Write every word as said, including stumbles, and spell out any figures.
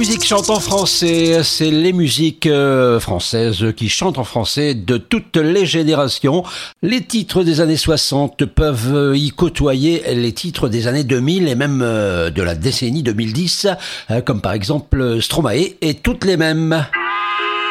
Musique chante en français, c'est les musiques euh, françaises qui chantent en français de toutes les générations. Les titres des années soixante peuvent y côtoyer les titres des années deux mille et même euh, de la décennie deux mille dix, euh, comme par exemple Stromae et Toutes les mêmes.